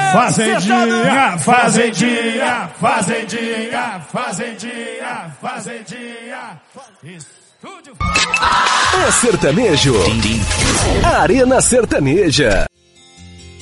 Fazendinha, fazendinha, fazendinha, fazendinha, fazendinha. Estúdio. É sertanejo. Arena Sertaneja.